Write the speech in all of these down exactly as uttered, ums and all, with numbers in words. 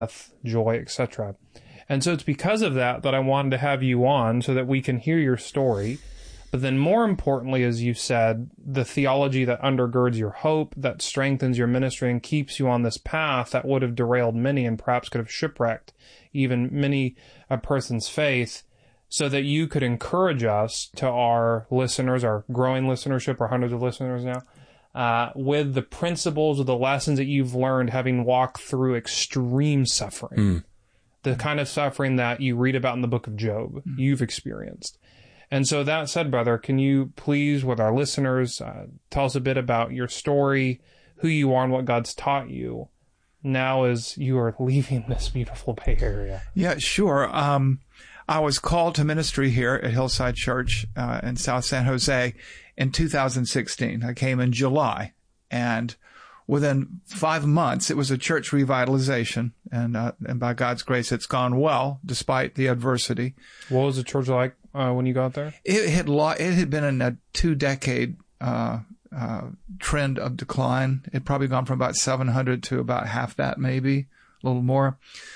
joy, et cetera. And so it's because of that that I wanted to have you on so that we can hear your story. But then more importantly, as you said, the theology that undergirds your hope, that strengthens your ministry and keeps you on this path that would have derailed many and perhaps could have shipwrecked even many a person's faith, so that you could encourage us, to our listeners, our growing listenership, our hundreds of listeners now, uh, with the principles or the lessons that you've learned having walked through extreme suffering. Mm. The kind of suffering that you read about in the book of Job, mm. you've experienced. And so that said, brother, can you please, with our listeners, uh, tell us a bit about your story, who you are, and what God's taught you now as you are leaving this beautiful Bay Area? Yeah, sure. Um, I was called to ministry here at Hillside Church uh, in South San Jose in two thousand sixteen. I came in July, and within five months, it was a church revitalization, and uh, and by God's grace, it's gone well despite the adversity. What was the church like uh, when you got there? It had lo- it had been in a two-decade uh, uh, trend of decline. It had probably gone from about seven hundred to about half that, maybe a little more.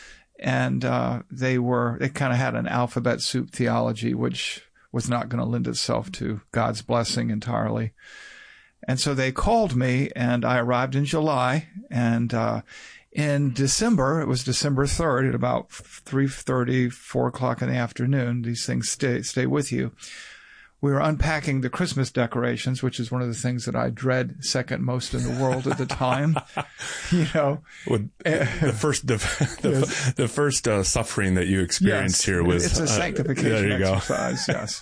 And uh, they were they kind of had an alphabet soup theology, which was not going to lend itself to God's blessing entirely. And so they called me, and I arrived in July, and uh, in December, it was December third, at about three thirty, four o'clock in the afternoon, these things stay, stay with you. We were unpacking the Christmas decorations, which is one of the things that I dread second most in the world at the time. You know, well, the first the the, yes. the first uh, suffering that you experienced yes. here was it's a sanctification uh, exercise. Yes,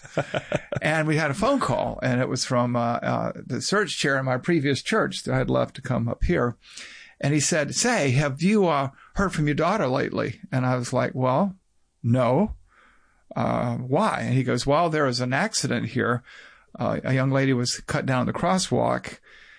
and we had a phone call, and it was from uh, uh, the search chair in my previous church that I had left to come up here, and he said, "Say, have you uh, heard from your daughter lately?" And I was like, "Well, no." Uh, why? And he goes, well, there was an accident here. Uh, a young lady was cut down the crosswalk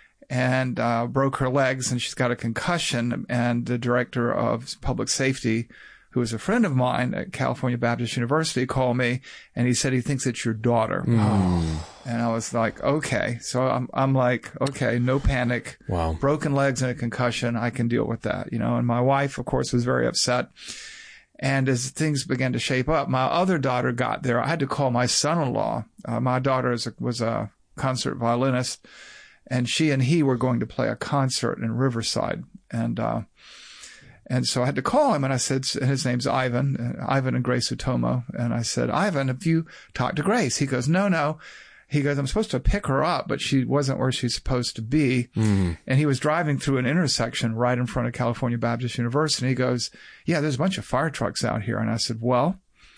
and, uh, broke her legs, and she's got a concussion. And the director of public safety, who is a friend of mine at California Baptist University, called me, and he said he thinks it's your daughter. Mm. And I was like, okay. So I'm, I'm like, okay, no panic. Wow. Broken legs and a concussion. I can deal with that, you know. And my wife, of course, was very upset. And as things began to shape up, my other daughter got there. I had to call my son-in-law. Uh, my daughter is a, was a concert violinist, and she and he were going to play a concert in Riverside. And uh, and so I had to call him, and I said, and his name's Ivan, uh, Ivan and Grace Utomo. And I said, Ivan, have you talked to Grace? He goes, no, no. He goes, I'm supposed to pick her up, but she wasn't where she's supposed to be. Mm. And he was driving through an intersection right in front of California Baptist University. And he goes, yeah, there's a bunch of fire trucks out here. And I said, well,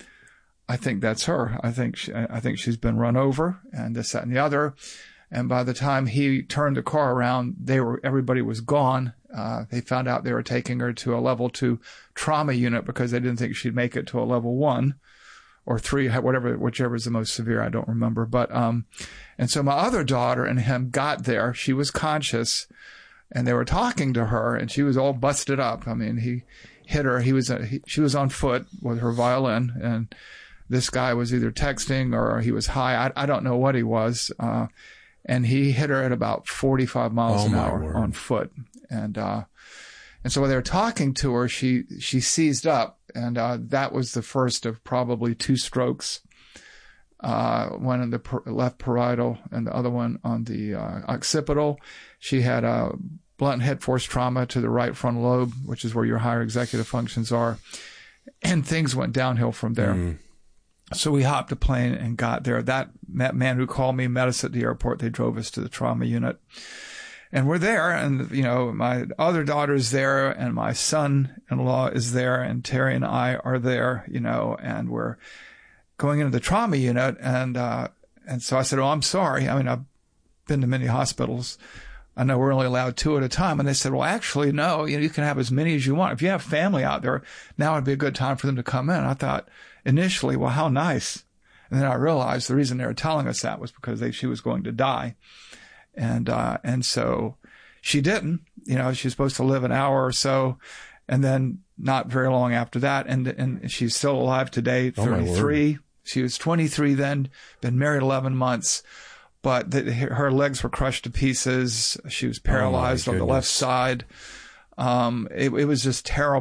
I think that's her. I think she, I think she's been run over, and this, that, and the other. And by the time he turned the car around, they were, everybody was gone. Uh, they found out they were taking her to a level two trauma unit because they didn't think she'd make it to a level one. Or three, whatever, whichever is the most severe, I don't remember. But, um, and so my other daughter and him got there. She was conscious, and they were talking to her, and she was all busted up. I mean, he hit her. He was, a, he, she was on foot with her violin, and this guy was either texting or he was high. I, I don't know what he was. Uh, and he hit her at about forty-five miles oh, an hour word. on foot. And, uh, and so when they were talking to her, she, she seized up. And uh, that was the first of probably two strokes, uh, one on the per- left parietal and the other one on the uh, occipital. She had a blunt head force trauma to the right frontal lobe, which is where your higher executive functions are. And things went downhill from there. Mm. So we hopped a plane and got there. That, that man who called me met us at the airport. They drove us to the trauma unit. And we're there, and, you know, my other daughter's there, and my son-in-law is there, and Terry and I are there, you know, and we're going into the trauma unit. And, uh, and so I said, oh, I'm sorry. I mean, I've been to many hospitals. I know we're only allowed two at a time. And they said, well, actually, no, you know, you can have as many as you want. If you have family out there, now would be a good time for them to come in. I thought initially, well, how nice. And then I realized the reason they were telling us that was because they, she was going to die. And, uh, and so she didn't, you know, she was supposed to live an hour or so, and then not very long after that. And, and she's still alive today, thirty-three. Oh, she was twenty-three then, been married eleven months, but the, her legs were crushed to pieces. She was paralyzed oh, on the left side. Um, it, it was just terrible.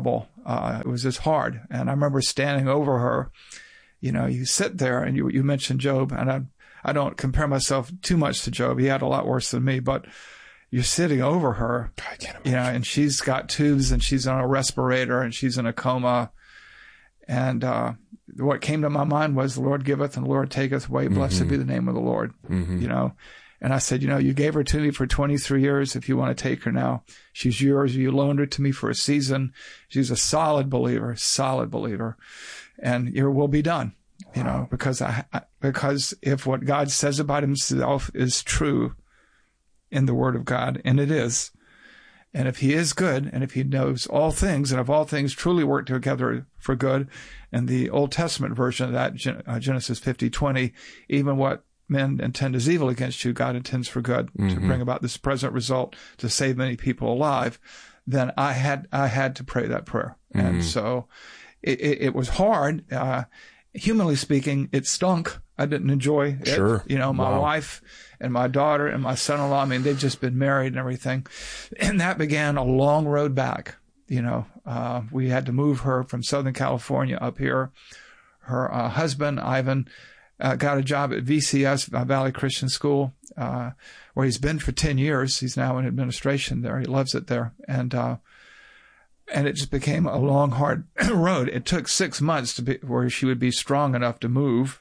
Uh, it was just hard. And I remember standing over her. You know, you sit there and you, you mentioned Job, and I, I don't compare myself too much to Job. He had a lot worse than me, but you're sitting over her, I can't imagine. You know, and she's got tubes and she's on a respirator and she's in a coma. And, uh, what came to my mind was the Lord giveth and the Lord taketh away. Blessed mm-hmm. be the name of the Lord, mm-hmm. you know. And I said, you know, you gave her to me for twenty-three years. If you want to take her now, she's yours. You loaned her to me for a season. She's a solid believer, solid believer. And your will be done, you wow. know, because I, I, because if what God says about himself is true in the word of God, and it is, and if he is good, and if he knows all things, and if all things truly work together for good, and the Old Testament version of that, uh, Genesis fifty twenty, even what men intend as evil against you, God intends for good mm-hmm. to bring about this present result to save many people alive, then I had, I had to pray that prayer. Mm-hmm. And so it, it, it was hard. Uh, humanly speaking, it stunk. I didn't enjoy it. Sure. You know, my wow. wife and my daughter and my son-in-law, I mean, they've just been married and everything. And that began a long road back. You know, uh, we had to move her from Southern California up here. Her uh, husband, Ivan, uh, got a job at V C S, Valley Christian School, uh, where he's been for ten years. He's now in administration there. He loves it there. And, uh, and it just became a long, hard road. It took six months to be where she would be strong enough to move.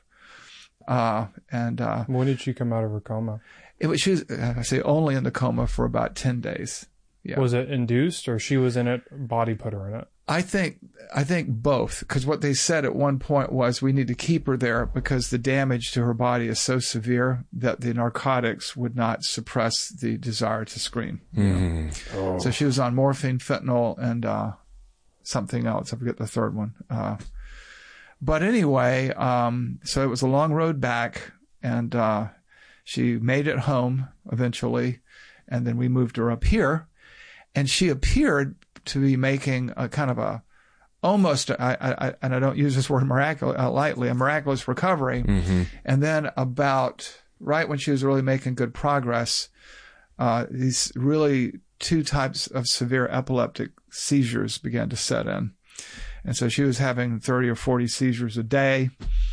Uh, and, uh, when did she come out of her coma? It was, she was, I say only in the coma for about ten days. Yeah. Was it induced or she was in it, body put her in it? I think, I think both, because what they said at one point was we need to keep her there because the damage to her body is so severe that the narcotics would not suppress the desire to scream. Mm. Oh. So she was on morphine, fentanyl, and, uh, something else. I forget the third one. Uh, But anyway, um, so it was a long road back, and uh, she made it home eventually, and then we moved her up here, and she appeared to be making a kind of a almost, I, I, and I don't use this word miraculous uh, lightly, a miraculous recovery. Mm-hmm. And then about right when she was really making good progress, uh, these really two types of severe epileptic seizures began to set in. And so she was having thirty or forty seizures a day.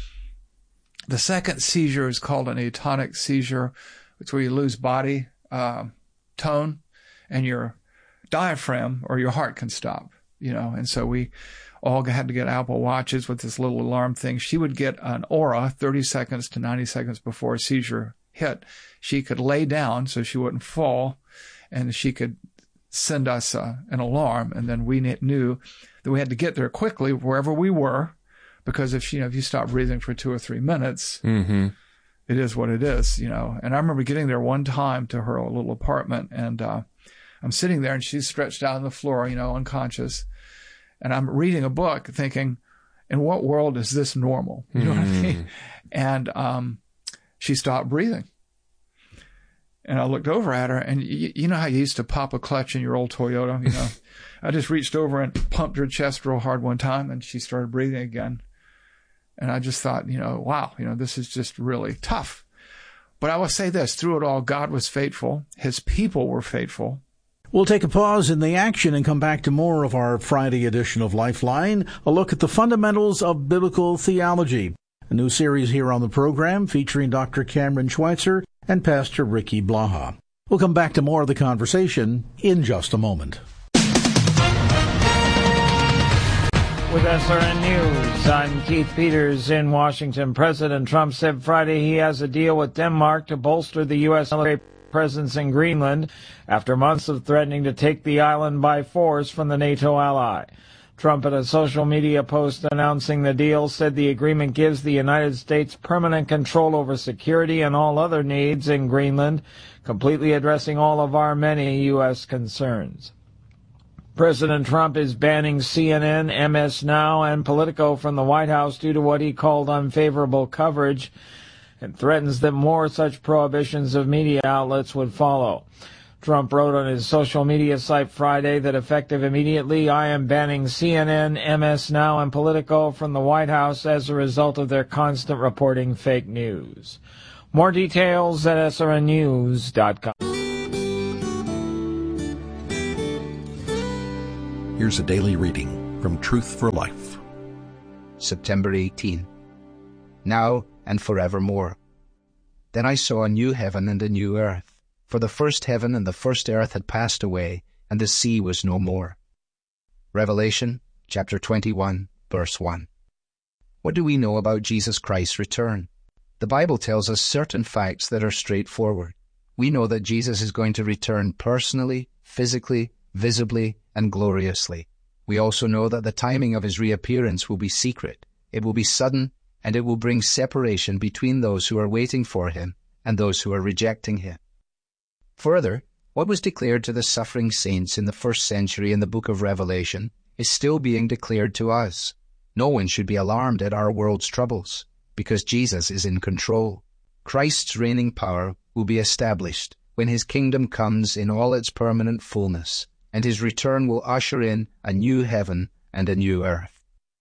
The second seizure is called an atonic seizure. It's where you lose body uh, tone and your diaphragm or your heart can stop, you know. And so we all had to get Apple Watches with this little alarm thing. She would get an aura thirty seconds to ninety seconds before a seizure hit. She could lay down so she wouldn't fall, and she could send us uh, an alarm, and then we knew that we had to get there quickly wherever we were, because if, you know, if you stop breathing for two or three minutes, mm-hmm. it is what it is, you know. And I remember getting there one time to her little apartment, and uh, I'm sitting there, and she's stretched out on the floor, you know, unconscious, and I'm reading a book thinking, in what world is this normal? You know mm-hmm. what I mean? And um, she stopped breathing. And I looked over at her, and you, you know how you used to pop a clutch in your old Toyota? You know, I just reached over and pumped her chest real hard one time, and she started breathing again. And I just thought, you know, wow, you know, this is just really tough. But I will say this, through it all, God was faithful. His people were faithful. We'll take a pause in the action and come back to more of our Friday edition of Lifeline, a look at the fundamentals of biblical theology. A new series here on the program featuring Doctor Cameron Schweitzer and Pastor Ricky Blaha. We'll come back to more of the conversation in just a moment. With S R N News, I'm Keith Peters in Washington. President Trump said Friday he has a deal with Denmark to bolster the U S military presence in Greenland after months of threatening to take the island by force from the NATO ally. Trump, in a social media post announcing the deal, said the agreement gives the United States permanent control over security and all other needs in Greenland, completely addressing all of our many U S concerns. President Trump is banning C N N, M S Now, and Politico from the White House due to what he called unfavorable coverage, and threatens that more such prohibitions of media outlets would follow. Trump wrote on his social media site Friday that effective immediately, I am banning C N N, M S Now, and Politico from the White House as a result of their constant reporting fake news. More details at S R N news dot com. Here's a daily reading from Truth for Life. September eighteenth. Now and forevermore. Then I saw a new heaven and a new earth, for the first heaven and the first earth had passed away, and the sea was no more. Revelation chapter twenty-one, verse one. What do we know about Jesus Christ's return? The Bible tells us certain facts that are straightforward. We know that Jesus is going to return personally, physically, visibly, and gloriously. We also know that the timing of his reappearance will be secret. It will be sudden, and it will bring separation between those who are waiting for him and those who are rejecting him. Further, what was declared to the suffering saints in the first century in the book of Revelation is still being declared to us. No one should be alarmed at our world's troubles, because Jesus is in control. Christ's reigning power will be established when his kingdom comes in all its permanent fullness, and his return will usher in a new heaven and a new earth.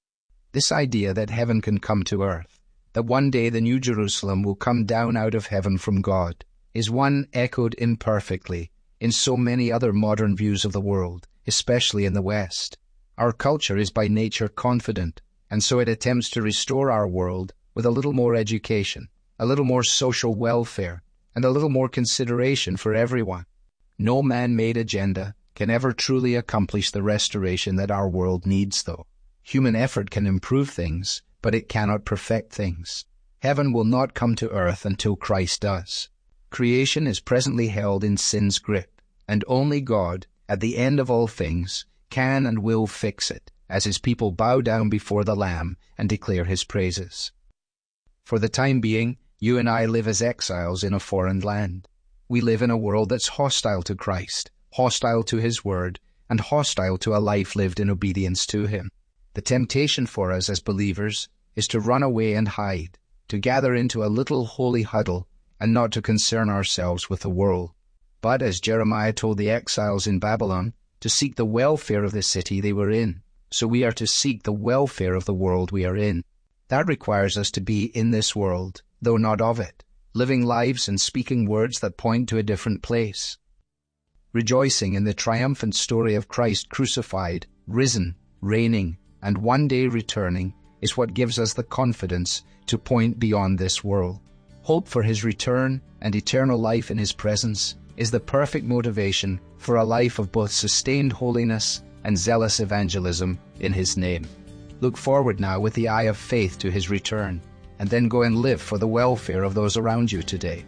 This idea that heaven can come to earth, that one day the New Jerusalem will come down out of heaven from God, is one echoed imperfectly in so many other modern views of the world, especially in the West. Our culture is by nature confident, and so it attempts to restore our world with a little more education, a little more social welfare, and a little more consideration for everyone. No man-made agenda can ever truly accomplish the restoration that our world needs, though. Human effort can improve things, but it cannot perfect things. Heaven will not come to earth until Christ does. Creation is presently held in sin's grip, and only God, at the end of all things, can and will fix it, as his people bow down before the Lamb and declare his praises. For the time being, you and I live as exiles in a foreign land. We live in a world that's hostile to Christ, hostile to his word, and hostile to a life lived in obedience to him. The temptation for us as believers is to run away and hide, to gather into a little holy huddle, and not to concern ourselves with the world. But as Jeremiah told the exiles in Babylon, to seek the welfare of the city they were in, so we are to seek the welfare of the world we are in. That requires us to be in this world, though not of it, living lives and speaking words that point to a different place. Rejoicing in the triumphant story of Christ crucified, risen, reigning, and one day returning is what gives us the confidence to point beyond this world. Hope for his return and eternal life in his presence is the perfect motivation for a life of both sustained holiness and zealous evangelism in his name. Look forward now with the eye of faith to his return, and then go and live for the welfare of those around you today.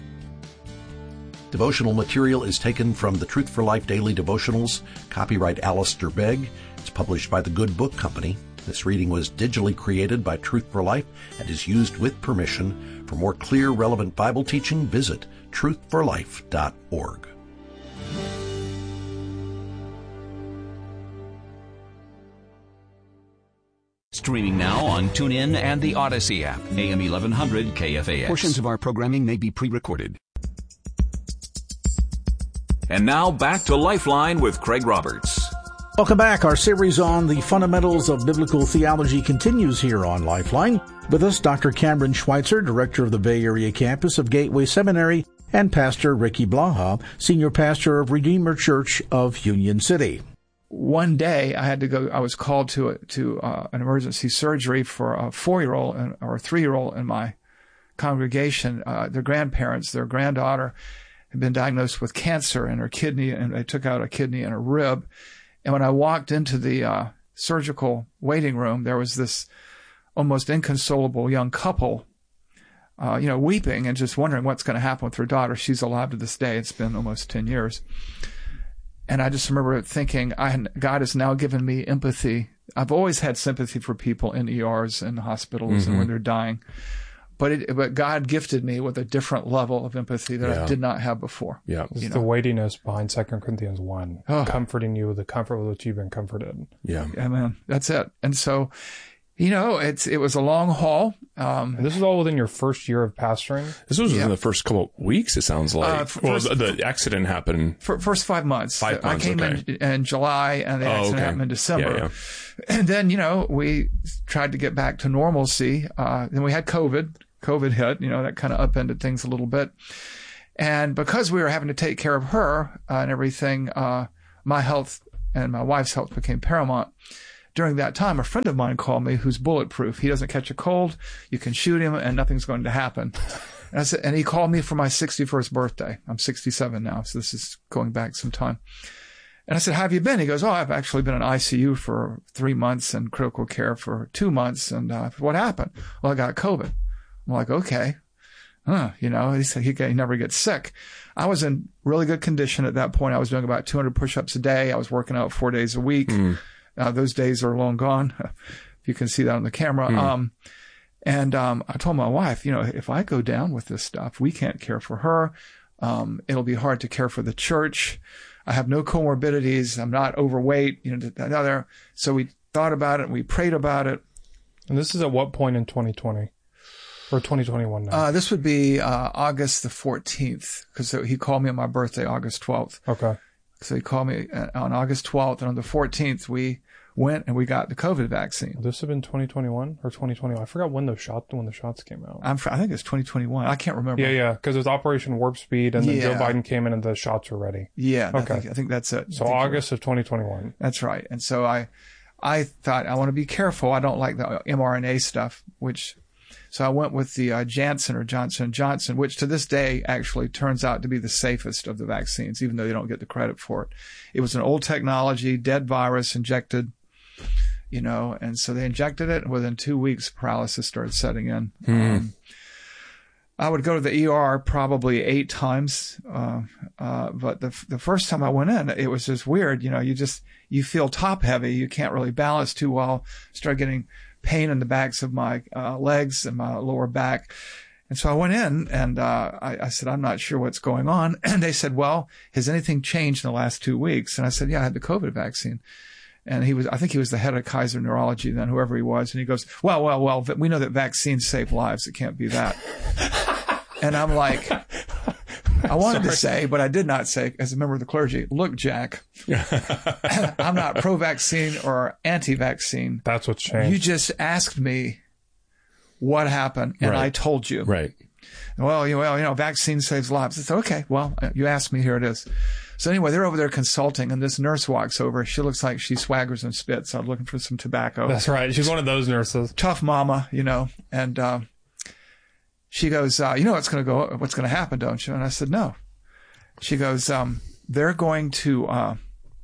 Devotional material is taken from the Truth for Life Daily Devotionals, copyright Alistair Begg. It's published by the Good Book Company. This reading was digitally created by Truth for Life and is used with permission. For more clear, relevant Bible teaching, visit truth for life dot org. Streaming now on TuneIn and the Odyssey app. A M eleven hundred K F A X. Portions of our programming may be pre-recorded. And now back to Lifeline with Craig Roberts. Welcome back. Our series on the fundamentals of biblical theology continues here on Lifeline. With us, Doctor Cameron Schweitzer, director of the Bay Area campus of Gateway Seminary, and Pastor Ricky Blaha, senior pastor of Redeemer Church of Union City. One day I had to go, I was called to a, to uh, an emergency surgery for a four-year-old and, or a three-year-old in my congregation. Uh, their grandparents, their granddaughter had been diagnosed with cancer in her kidney, and they took out a kidney and a rib. And when I walked into the uh, surgical waiting room, there was this almost inconsolable young couple, uh, you know, weeping and just wondering what's going to happen with her daughter. She's alive to this day. It's been almost ten years. And I just remember thinking, I, God has now given me empathy. I've always had sympathy for people in E Rs and hospitals mm-hmm. and when they're dying. But it, but God gifted me with a different level of empathy that yeah. I did not have before. Yeah, it's you the know? weightiness behind Second Corinthians one, oh. comforting you with the comfort with which you've been comforted. Yeah, yeah, man, that's it. And so, you know, it's it was a long haul. Um, and this is all within your first year of pastoring? This was yeah. within the first couple of weeks, it sounds like. Uh, well, first, the, the accident happened. For, first five months. Five months, I came okay. in in July, and the oh, accident okay. happened in December. Yeah, yeah. And then, you know, we tried to get back to normalcy. Uh, then we had COVID. COVID hit, you know, that kind of upended things a little bit. And because we were having to take care of her uh, and everything, uh, my health and my wife's health became paramount. during that time, a friend of mine called me who's bulletproof. He doesn't catch a cold. You can shoot him and nothing's going to happen. And, I said, and he called me for my sixty-first birthday. I'm sixty-seven now, so this is going back some time. And I said, how have you been? He goes, oh, I've actually been in I C U for three months and critical care for two months. And uh, what happened? Well, I got COVID. I'm like, okay. Huh, you know, he said he, he never gets sick. I was in really good condition at that point. I was doing about two hundred push-ups a day. I was working out four days a week. Mm. Uh, those days are long gone. You can see that on the camera. Mm. Um, and um, I told my wife, you know, if I go down with this stuff, we can't care for her. Um, it'll be hard to care for the church. I have no comorbidities. I'm not overweight, you know, another. So we thought about it and we prayed about it. And this is at what point in twenty twenty? Or twenty twenty-one now? Uh, this would be uh, August the fourteenth, because he called me on my birthday, August twelfth. Okay. So he called me on August twelfth, and on the fourteenth, we went and we got the COVID vaccine. This have been twenty twenty-one or twenty twenty-one? I forgot when those shots when the shots came out. I'm, I think it's twenty twenty-one. I can't remember. Yeah, yeah, because it was Operation Warp Speed, and then yeah. Joe Biden came in and the shots were ready. Yeah. Okay. I think, I think that's it. So August of twenty twenty-one. That's right. And so I, I thought I want to be careful. I don't like the mRNA stuff, which. So I went with the uh, Janssen or Johnson and Johnson, which to this day actually turns out to be the safest of the vaccines, even though they don't get the credit for it. It was an old technology, dead virus injected, you know, and so they injected it, and within two weeks, paralysis started setting in. Hmm. Um, I would go to the E R probably eight times, uh, uh, but the the first time I went in, it was just weird. You know, you just you feel top heavy, you can't really balance too well. Start getting pain in the backs of my uh, legs and my lower back. And so I went in and uh, I, I said, I'm not sure what's going on. And they said, well, has anything changed in the last two weeks? And I said, yeah, I had the COVID vaccine. And he was, I think he was the head of Kaiser Neurology then, whoever he was. And he goes, well, well, well, we know that vaccines save lives. It can't be that. And I'm like, I wanted Sorry. to say, but I did not say, as a member of the clergy, look, Jack, I'm not pro-vaccine or anti-vaccine. That's what's changed. You just asked me what happened, and right. I told you. Right. Well, you, well, you know, vaccine saves lives. It's okay. Well, you asked me. Here it is. So anyway, they're over there consulting, and this nurse walks over. She looks like she swaggers and spits. So I'm looking for some tobacco. That's right. She's one of those nurses. Tough mama, you know, and uh, she goes, uh, you know what's going to go, what's going to happen, don't you? And I said, no. She goes, um, they're going to uh,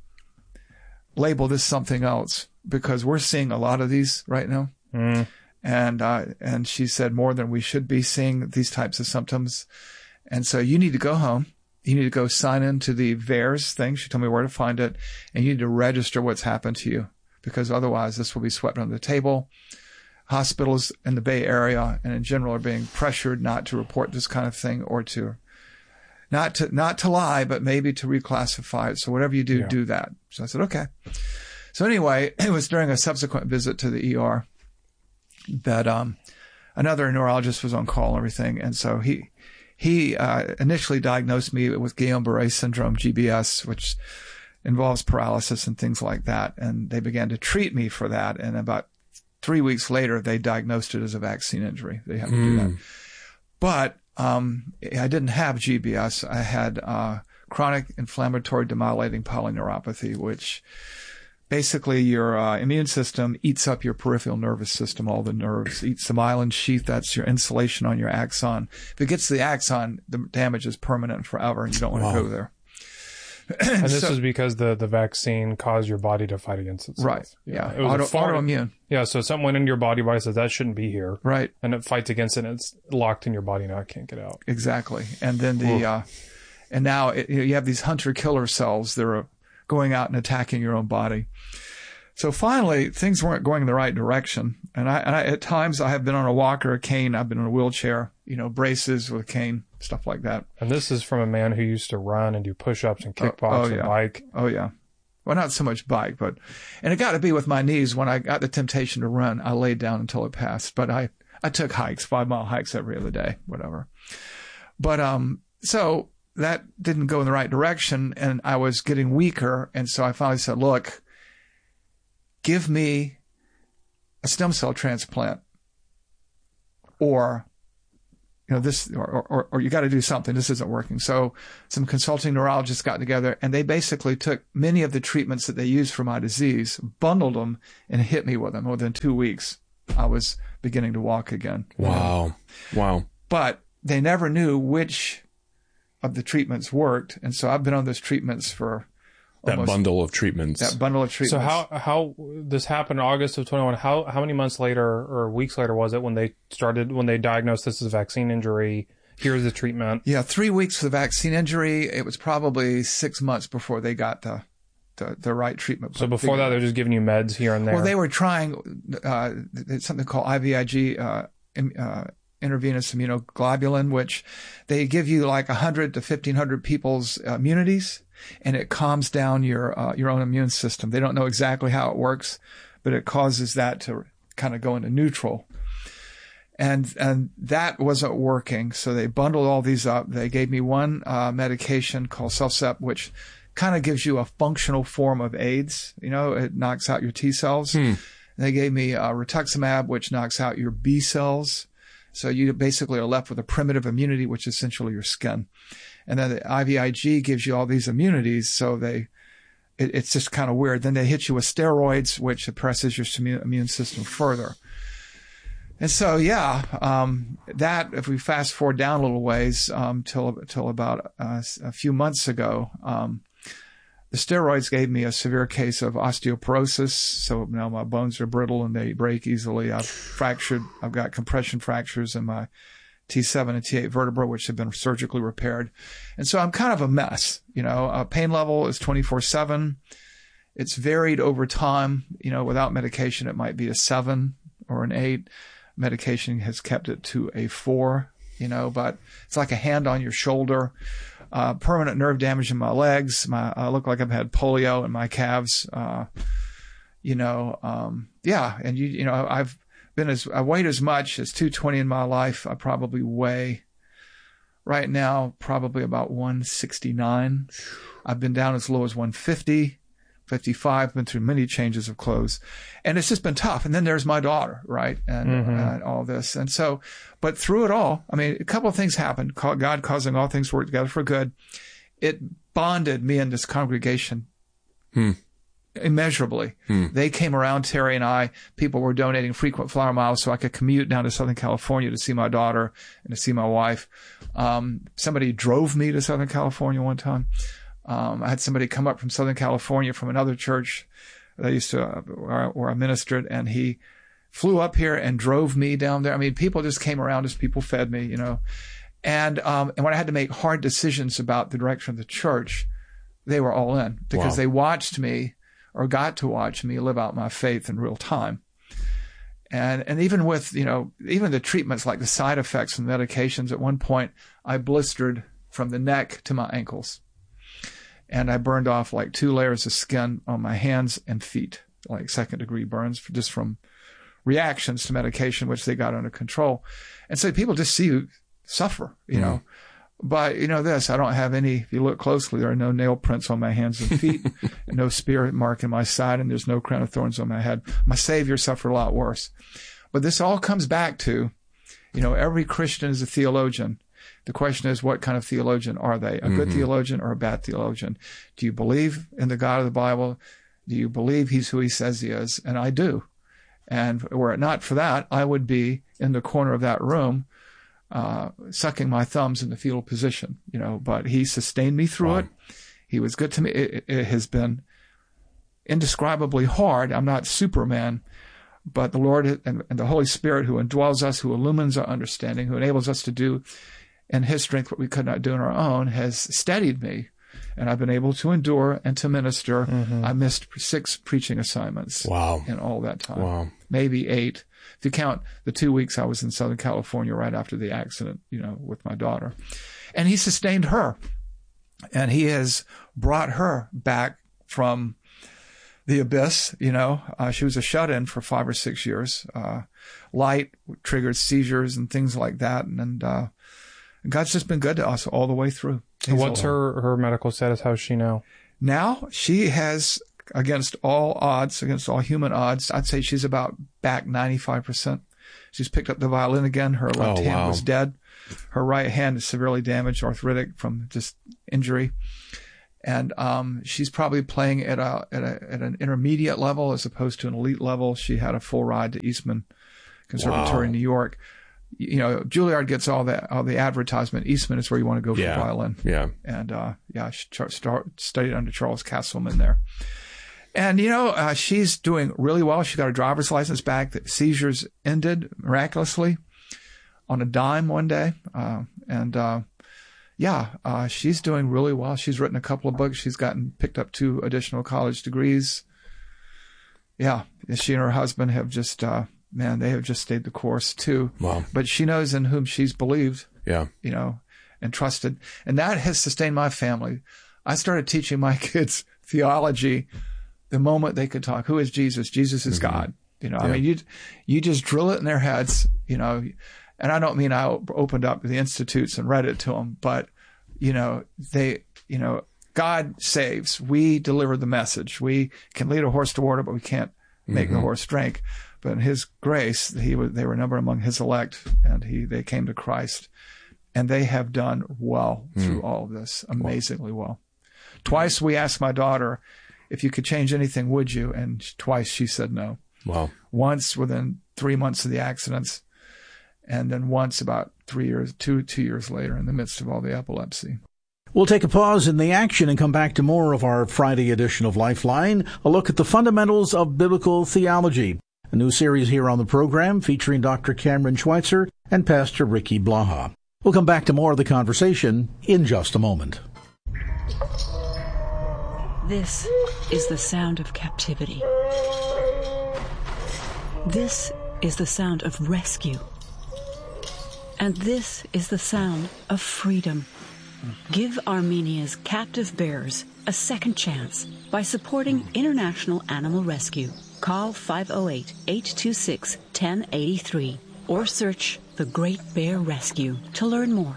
label this something else because we're seeing a lot of these right now. Mm. And uh, and she said more than we should be seeing these types of symptoms. And so you need to go home. You need to go sign into the V A E R S thing. She told me where to find it. And you need to register what's happened to you because otherwise this will be swept under the table. Hospitals in the Bay Area and in general are being pressured not to report this kind of thing or to not to not to lie, but maybe to reclassify it. So whatever you do, yeah. do that. So I said, okay. So anyway, it was during a subsequent visit to the E R that um, another neurologist was on call and everything. And so he he uh, initially diagnosed me with Guillain-Barré syndrome, G B S, which involves paralysis and things like that. And they began to treat me for that. And about three weeks later, they diagnosed it as a vaccine injury. They had to mm. do that. But um, I didn't have G B S. I had uh, chronic inflammatory demyelinating polyneuropathy, which basically your uh, immune system eats up your peripheral nervous system, all the nerves, eats the myelin sheath. That's your insulation on your axon. If it gets to the axon, the damage is permanent and forever, and you don't want wow. to go there. And this so, is because the, the vaccine caused your body to fight against itself. Right. Yeah. yeah. It was Auto, a foreign, autoimmune. Yeah. So something went into your body, body says that shouldn't be here. Right. And it fights against it and it's locked in your body. Now it can't get out. Exactly. And then the, uh, and now it, you have these hunter killer cells that are going out and attacking your own body. So finally, things weren't going in the right direction. And I, and I, at times I have been on a walker, a cane. I've been in a wheelchair, you know, braces with a cane, stuff like that. And this is from a man who used to run and do push-ups and kickbox oh, oh, and yeah. bike. Oh, yeah. Well, not so much bike, but, and it got to be with my knees. When I got the temptation to run, I laid down until it passed. But I, I took hikes, five mile hikes every other day, whatever. But, um, so that didn't go in the right direction and I was getting weaker. And so I finally said, look, give me a stem cell transplant or you know, this, or, or, or you got to do something. This isn't working. So some consulting neurologists got together and they basically took many of the treatments that they used for my disease, bundled them and hit me with them. Within two weeks, I was beginning to walk again. Wow. Wow. But they never knew which of the treatments worked. And so I've been on those treatments for that bundle of treatments. That bundle of treatments. So how how this happened in August of twenty-one? How how many months later or weeks later was it when they started when they diagnosed this as a vaccine injury? Here's the treatment. Yeah, three weeks for the vaccine injury. It was probably six months before they got the the, the right treatment. So before that, they're just giving you meds here and there. Well, they were trying uh, something called I V I G. Uh, uh, intravenous immunoglobulin, which they give you like one hundred to fifteen hundred people's uh, immunities, and it calms down your uh, your own immune system. They don't know exactly how it works, but it causes that to kind of go into neutral. And and that wasn't working, so they bundled all these up. They gave me one uh, medication called Cellcept, which kind of gives you a functional form of AIDS. You know, it knocks out your T cells. Hmm. They gave me uh, rituximab, which knocks out your B cells. So you basically are left with a primitive immunity, which is essentially your skin. And then the I V I G gives you all these immunities. So they, it, it's just kind of weird. Then they hit you with steroids, which suppresses your immune system further. And so, yeah, um, that, if we fast forward down a little ways, um, till, till about uh, a few months ago, um, the steroids gave me a severe case of osteoporosis. So now my bones are brittle and they break easily. I've fractured. I've got compression fractures in my T seven and T eight vertebra, which have been surgically repaired. And so I'm kind of a mess. You know, uh, pain level is twenty-four seven. It's varied over time. You know, without medication, it might be a seven or an eight. Medication has kept it to a four, you know, but it's like a hand on your shoulder. Uh, permanent nerve damage in my legs. My, I look like I've had polio in my calves. Uh, you know, um, yeah. And you, you know, I've been as, I weighed as much as two twenty in my life. I probably weigh right now, probably about one sixty-nine. I've been down as low as one fifty, fifty-five, been through many changes of clothes, and it's just been tough. And then there's my daughter, right? And, mm-hmm. and all this. And so, but through it all, I mean, a couple of things happened. God causing all things to work together for good. It bonded me and this congregation hmm. immeasurably. Hmm. They came around, Terry and I. People were donating frequent flyer miles so I could commute down to Southern California to see my daughter and to see my wife. Um, somebody drove me to Southern California one time. Um, I had somebody come up from Southern California from another church that I used to, uh, where, where I ministered, and he flew up here and drove me down there. I mean, people just came around as people fed me, you know. And, um, and when I had to make hard decisions about the direction of the church, they were all in because wow. they watched me or got to watch me live out my faith in real time. And, and even with, you know, even the treatments, like the side effects and medications, at one point I blistered from the neck to my ankles. And I burned off like two layers of skin on my hands and feet, like second degree burns just from reactions to medication, which they got under control. And so people just see you suffer, you mm. know. But you know this, I don't have any, if you look closely, there are no nail prints on my hands and feet, no spear mark in my side, and there's no crown of thorns on my head. My Savior suffered a lot worse. But this all comes back to, you know, every Christian is a theologian. The question is, what kind of theologian are they? A good mm-hmm. theologian or a bad theologian? Do you believe in the God of the Bible? Do you believe he's who he says he is? And I do. And were it not for that, I would be in the corner of that room, uh, sucking my thumbs in the fetal position, you know, but he sustained me through wow. it. He was good to me. It, it has been indescribably hard. I'm not Superman, but the Lord and, and the Holy Spirit who indwells us, who illumines our understanding, who enables us to do in his strength what we could not do on our own, has steadied me. And I've been able to endure and to minister. Mm-hmm. I missed six preaching assignments wow. in all that time. Wow. Maybe eight. If you count the two weeks I was in Southern California right after the accident, you know, with my daughter. And he sustained her. And he has brought her back from the abyss, you know. Uh, she was a shut-in for five or six years. Uh, light triggered seizures and things like that. And, and uh, God's just been good to us all the way through. He's What's her, her medical status? How is she now? Now she has, against all odds, against all human odds, I'd say she's about back ninety-five percent. She's picked up the violin again. Her left Oh, hand wow. was dead. Her right hand is severely damaged, arthritic from just injury. And um, she's probably playing at a, at a at an intermediate level as opposed to an elite level. She had a full ride to Eastman Conservatory Wow. in New York. You know, Juilliard gets all the all the advertisement. Eastman is where you want to go for Yeah. violin. Yeah. And uh, yeah, she char- start, studied under Charles Castleman there. And you know, uh, she's doing really well. She got her driver's license back. The seizures ended miraculously on a dime one day. Uh, and uh, yeah, uh, she's doing really well. She's written a couple of books. She's gotten picked up two additional college degrees. Yeah, she and her husband have just, uh, man, they have just stayed the course too. Wow. But she knows in whom she's believed, Yeah. you know, and trusted. And that has sustained my family. I started teaching my kids theology the moment they could talk. Who is Jesus? Jesus is Mm-hmm. God. You know, Yeah. I mean, you, you just drill it in their heads, you know, and I don't mean I opened up the institutes and read it to them, but, you know, they, you know, God saves. We deliver the message. We can lead a horse to water, but we can't make Mm-hmm. the horse drink. But in His grace, he was, they were numbered among His elect, and he, they came to Christ, and they have done well through all of this, amazingly well. Twice we asked my daughter, if you could change anything, would you? And twice she said no. Wow. Once within three months of the accidents, and then once about three years, two, two years later in the midst of all the epilepsy. We'll take a pause in the action and come back to more of our Friday edition of Lifeline, a look at the fundamentals of biblical theology. A new series here on the program featuring Doctor Cameron Schweitzer and Pastor Ricky Blaha. We'll come back to more of the conversation in just a moment. This is the sound of captivity. This is the sound of rescue. And this is the sound of freedom. Give Armenia's captive bearers a second chance by supporting International Animal Rescue. Call five oh eight, eight two six, one oh eight three or search The Great Bear Rescue to learn more.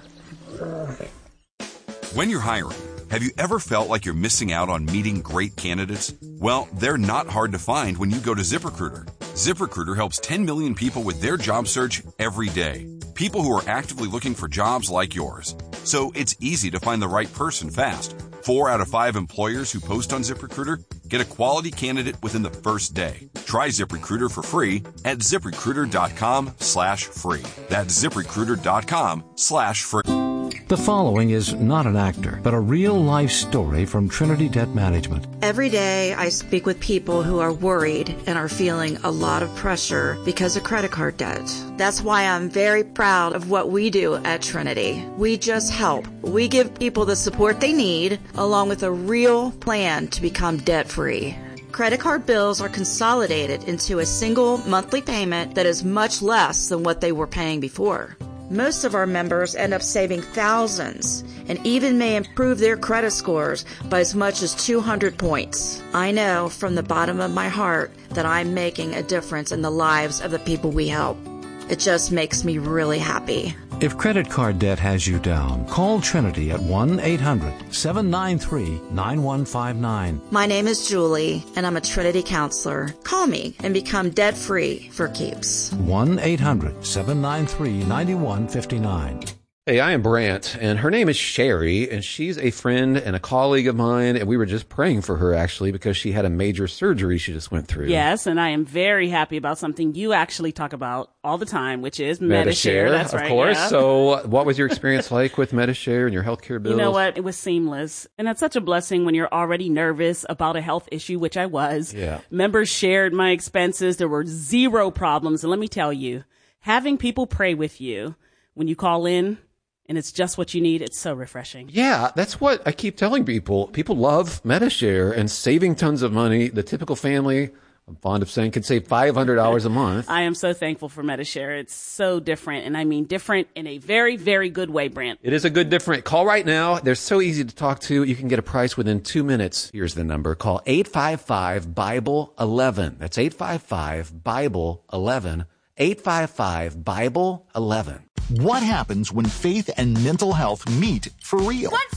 When you're hiring, have you ever felt like you're missing out on meeting great candidates? Well, they're not hard to find when you go to ZipRecruiter. ZipRecruiter helps ten million people with their job search every day. People who are actively looking for jobs like yours. So it's easy to find the right person fast. Four out of five employers who post on ZipRecruiter get a quality candidate within the first day. Try ZipRecruiter for free at ZipRecruiter.com slash free. That's ZipRecruiter.com slash free. The following is not an actor, but a real-life story from Trinity Debt Management. Every day I speak with people who are worried and are feeling a lot of pressure because of credit card debt. That's why I'm very proud of what we do at Trinity. We just help. We give people the support they need, along with a real plan to become debt-free. Credit card bills are consolidated into a single monthly payment that is much less than what they were paying before. Most of our members end up saving thousands and even may improve their credit scores by as much as two hundred points. I know from the bottom of my heart that I'm making a difference in the lives of the people we help. It just makes me really happy. If credit card debt has you down, call Trinity at one eight hundred, seven nine three, nine one five nine. My name is Julie, and I'm a Trinity counselor. Call me and become debt-free for keeps. one eight hundred, seven nine three, nine one five nine. Hey, I am Brant, and her name is Sherry, and she's a friend and a colleague of mine, and we were just praying for her, actually, because she had a major surgery she just went through. Yes, and I am very happy about something you actually talk about all the time, which is MediShare. MediShare. That's of right. course. Yeah. So what was your experience like with MediShare and your healthcare bills? You know what? It was seamless. And that's such a blessing when you're already nervous about a health issue, which I was. Yeah. Members shared my expenses. There were zero problems. And let me tell you, having people pray with you when you call in, and it's just what you need, it's so refreshing. Yeah, that's what I keep telling people. People love MediShare and saving tons of money. The typical family, I'm fond of saying, can save five hundred dollars a month. I am so thankful for MediShare. It's so different, and I mean different in a very, very good way, Brant. It is a good different. Call right now. They're so easy to talk to. You can get a price within two minutes. Here's the number. Call eight five five, Bible eleven. That's eight five five, Bible eleven. eight five five, Bible eleven. What happens when faith and mental health meet for real? What's up?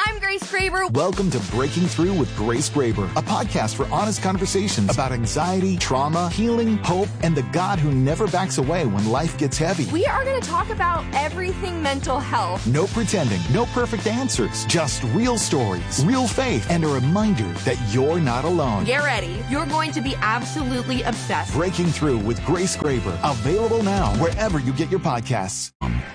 I'm Grace Graber. Welcome to Breaking Through with Grace Graber, a podcast for honest conversations about anxiety, trauma, healing, hope, and the God who never backs away when life gets heavy. We are going to talk about everything mental health. No pretending, no perfect answers, just real stories, real faith, and a reminder that you're not alone. Get ready. You're going to be absolutely obsessed. Breaking Through with Grace Graber, available now wherever you get your podcasts.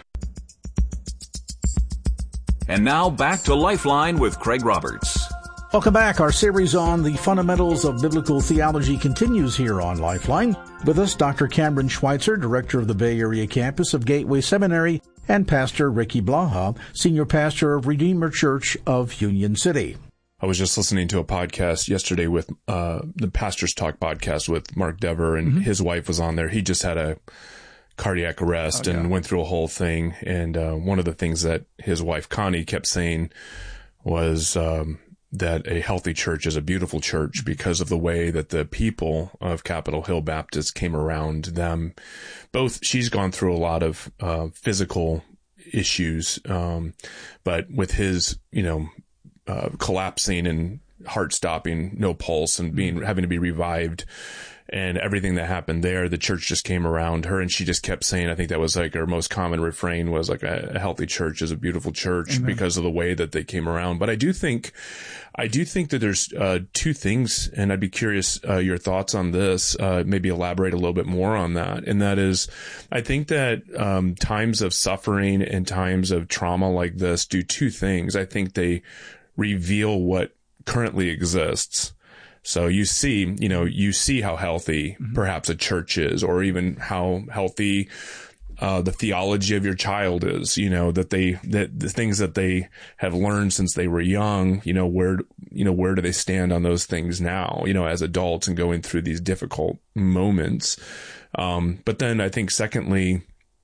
And now back to Lifeline with Craig Roberts. Welcome back. Our series on the fundamentals of biblical theology continues here on Lifeline. With us, Doctor Cameron Schweitzer, director of the Bay Area campus of Gateway Seminary, and Pastor Ricky Blaha, senior pastor of Redeemer Church of Union City. I was just listening to a podcast yesterday with uh, the Pastor's Talk podcast with Mark Dever, and mm-hmm. his wife was on there. He just had a cardiac arrest oh, yeah. and went through a whole thing. And uh, one of the things that his wife Connie kept saying was um, that a healthy church is a beautiful church because of the way that the people of Capitol Hill Baptist came around them. Both, she's gone through a lot of uh, physical issues, um, but with his, you know, uh, collapsing and heart stopping, no pulse, and being having to be revived. And everything that happened there, the church just came around her, and she just kept saying, I think that was like her most common refrain was like, a, a healthy church is a beautiful church. Amen. Because of the way that they came around. But I do think, I do think that there's uh, two things, and I'd be curious uh, your thoughts on this, uh, maybe elaborate a little bit more on that. And that is, I think that um, times of suffering and times of trauma like this do two things. I think they reveal what currently exists. So you see, you know, you see how healthy mm-hmm. perhaps a church is, or even how healthy uh, the theology of your child is, you know, that they, that the things that they have learned since they were young, you know, where, you know, where do they stand on those things now, you know, as adults and going through these difficult moments. Um, but then I think secondly,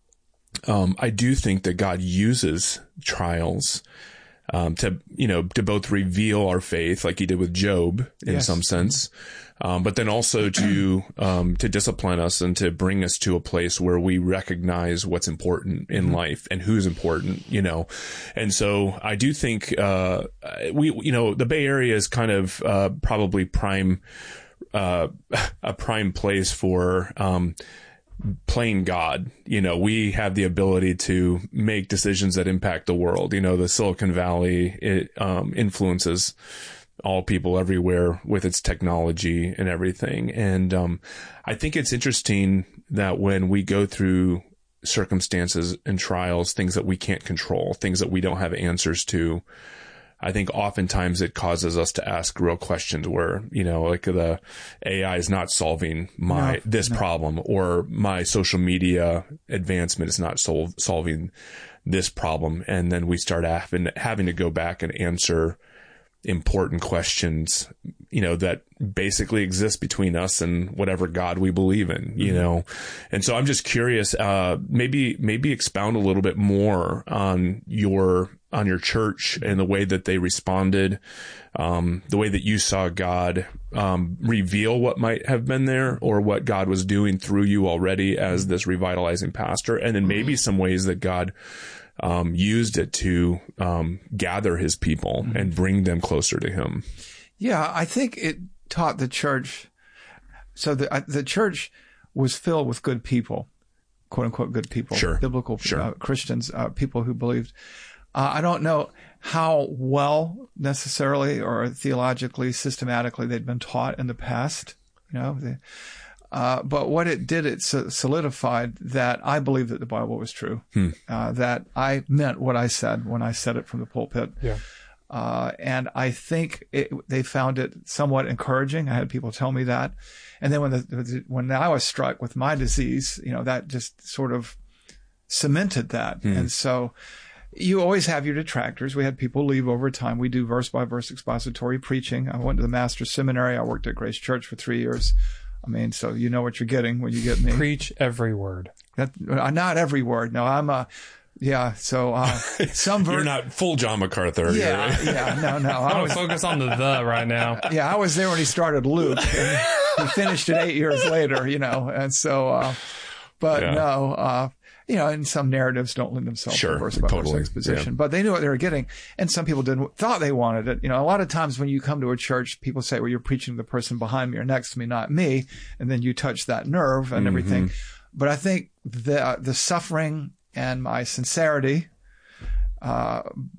um, I do think that God uses trials Um, to, you know, to both reveal our faith like he did with Job in yes. some sense, um, but then also to, um, to discipline us and to bring us to a place where we recognize what's important in mm-hmm. life and who's important, you know. And so I do think, uh, we, you know, the Bay Area is kind of, uh, probably prime, uh, a prime place for, um, playing God. You know, we have the ability to make decisions that impact the world. You know, the Silicon Valley, it um, influences all people everywhere with its technology and everything. And um, I think it's interesting that when we go through circumstances and trials, things that we can't control, things that we don't have answers to, I think oftentimes it causes us to ask real questions where, you know, like the A I is not solving my, no, this no. problem, or my social media advancement is not sol- solving this problem. And then we start having, having to go back and answer important questions, you know, that basically exist between us and whatever God we believe in, you mm-hmm. know? And so I'm just curious, uh, maybe, maybe expound a little bit more on your, on your church and the way that they responded, um, the way that you saw God, um, reveal what might have been there, or what God was doing through you already as this revitalizing pastor. And then maybe some ways that God, um, used it to, um, gather his people mm-hmm. and bring them closer to him. Yeah, I think it taught the church. So the, uh, the church was filled with good people, quote unquote, good people, sure. biblical sure. Uh, Christians, uh, people who believed. Uh, I don't know how well necessarily or theologically, systematically they'd been taught in the past, you know, they, uh, but what it did, it solidified that I believed that the Bible was true, hmm. uh, that I meant what I said when I said it from the pulpit. Yeah. Uh, and I think it, they found it somewhat encouraging. I had people tell me that. And then when the, when I was struck with my disease, you know, that just sort of cemented that. Hmm. And so, you always have your detractors. We had people leave over time. We do verse by verse expository preaching. I went to the Master's Seminary. I worked at Grace Church for three years. I mean, so you know what you're getting when you get me. Preach every word. That, uh, not every word. No, I'm a, yeah. So, uh, some ver- You're not full John MacArthur. Yeah. Right? Yeah. No, no. I was focus on the the right now. Yeah. I was there when he started Luke, and he finished it eight years later, you know, and so, uh, but yeah. no, uh, you know, and some narratives don't lend themselves sure, to verse by totally. verse exposition, Yeah. but they knew what they were getting. And some people didn't, thought they wanted it. You know, a lot of times when you come to a church, people say, well, you're preaching to the person behind me or next to me, not me. And then you touch that nerve and Mm-hmm. everything. But I think the, the suffering and my sincerity, uh,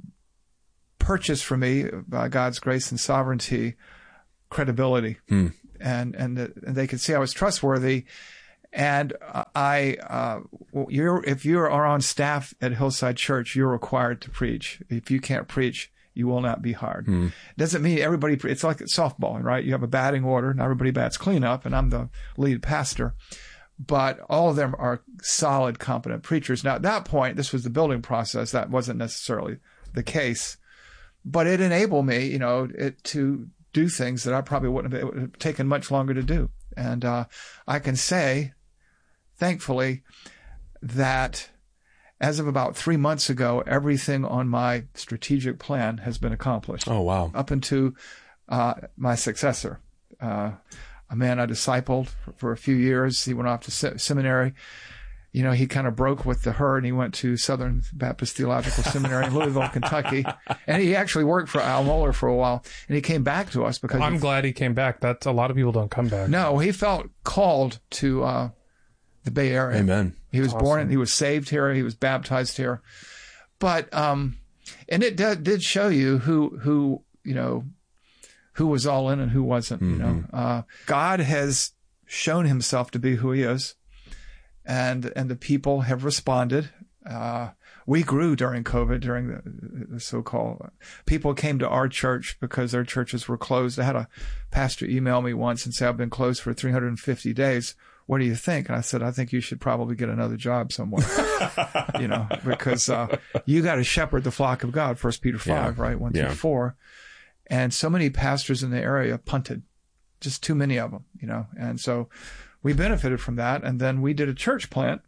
purchased for me by God's grace and sovereignty, credibility. Hmm. And, and, the, and they could see I was trustworthy. And I, uh, you're, if you are on staff at Hillside Church, you're required to preach. If you can't preach, you will not be hired. Hmm. Doesn't mean everybody, it's like softball, right? You have a batting order and everybody bats cleanup, and I'm the lead pastor. But all of them are solid, competent preachers. Now, at that point, this was the building process. That wasn't necessarily the case, but it enabled me, you know, it, to do things that I probably wouldn't have, it would have taken much longer to do. And uh, I can say, thankfully, that as of about three months ago, everything on my strategic plan has been accomplished. Oh, wow. Up into uh, my successor. Uh, a man I discipled for, for a few years. He went off to se- seminary. You know, he kind of broke with the herd, and he went to Southern Baptist Theological Seminary in Louisville, Kentucky. And he actually worked for Al Mohler for a while. And he came back to us because... I'm he, glad he came back. That's a lot of people don't come back. No, he felt called to uh, the Bay Area. Amen. He was Awesome. born, he was saved here, he was baptized here. But, um, and it did, did show you who, who, you know, who was all in and who wasn't, mm-hmm. you know. Uh, God has shown himself to be who he is, and, and the people have responded. Uh, we grew during COVID, during the, the so-called, people came to our church because their churches were closed. I had a pastor email me once and say, I've been closed for three hundred fifty days. What do you think? And I said, I think you should probably get another job somewhere, you know, because, uh, you got to shepherd the flock of God, First Peter five, yeah. right? One yeah. through four. And so many pastors in the area punted, just too many of them, you know, and so we benefited from that. And then we did a church plant,